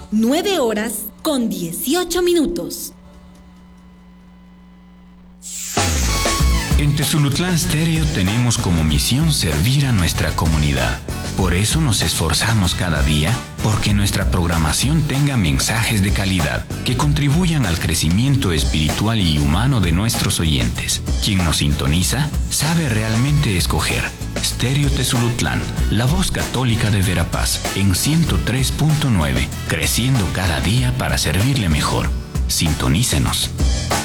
9:18. En Tezulutlán Stereo tenemos como misión servir a nuestra comunidad. Por eso nos esforzamos cada día porque nuestra programación tenga mensajes de calidad que contribuyan al crecimiento espiritual y humano de nuestros oyentes. Quien nos sintoniza sabe realmente escoger. Stereo Tezulutlán, la voz católica de Verapaz, en 103.9, creciendo cada día para servirle mejor. Sintonícenos.